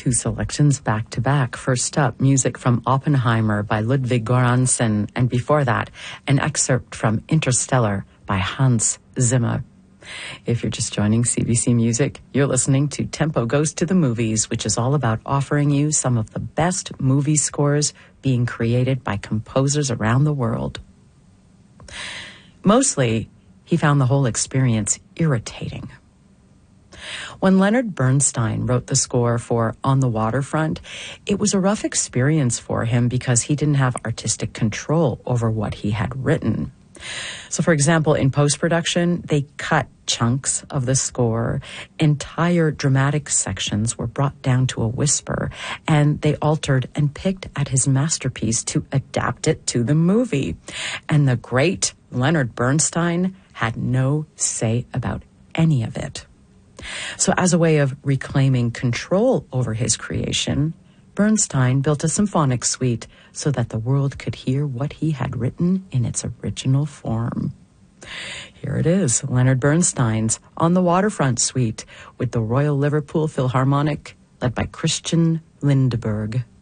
two selections back to back. First up, music from Oppenheimer by Ludwig Göransson, and before that, an excerpt from Interstellar by Hans Zimmer. If you're just joining CBC Music, you're listening to Tempo Goes to the Movies, which is all about offering you some of the best movie scores being created by composers around the world. Mostly, he found the whole experience irritating. When Leonard Bernstein wrote the score for On the Waterfront, it was a rough experience for him because he didn't have artistic control over what he had written. So, for example, in post-production, they cut chunks of the score. Entire dramatic sections were brought down to a whisper, and they altered and picked at his masterpiece to adapt it to the movie. And the great Leonard Bernstein had no say about any of it. So as a way of reclaiming control over his creation, Bernstein built a symphonic suite so that the world could hear what he had written in its original form. Here it is, Leonard Bernstein's On the Waterfront Suite with the Royal Liverpool Philharmonic, led by Christian Lindbergh.